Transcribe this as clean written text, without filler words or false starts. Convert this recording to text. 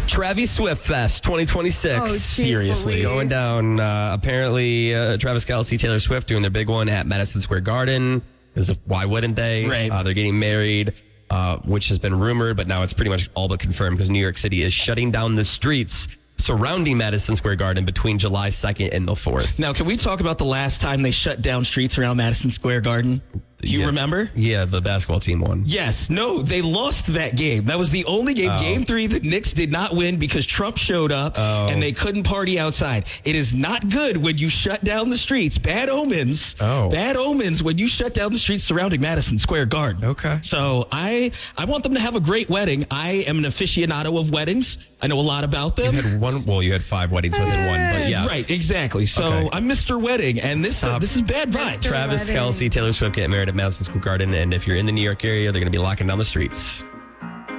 Travis Swift Fest 2026. Oh, geez Seriously. Louise. Going down, apparently, Travis Kelce, Taylor Swift doing their big one at Madison Square Garden. Because why wouldn't they? Right. They're getting married, which has been rumored, but now it's pretty much all but confirmed because New York City is shutting down the streets surrounding Madison Square Garden between July 2nd and the 4th. Now, can we talk about the last time they shut down streets around Madison Square Garden? Do you remember? Yeah, the basketball team won. Yes. No, they lost that game. That was the only game, Game 3, the Knicks did not win because Trump showed up and they couldn't party outside. It is not good when you shut down the streets. Bad omens. Bad omens when you shut down the streets surrounding Madison Square Garden. Okay. So I want them to have a great wedding. I am an aficionado of weddings. I know a lot about them. You had 5 weddings within one, but yes. Right, exactly. So Okay. I'm Mr. Wedding, and this is bad vibes. Mr. Travis Wedding. Kelce, Taylor Swift getting married at Madison Square Garden, and if you're in the New York area, they're going to be locking down the streets.